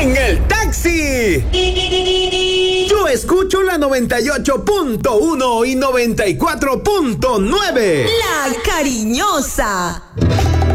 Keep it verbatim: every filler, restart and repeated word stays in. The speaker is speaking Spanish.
en el taxi. Yo escucho la noventa y ocho punto uno y noventa y cuatro punto nueve. La Cariñosa.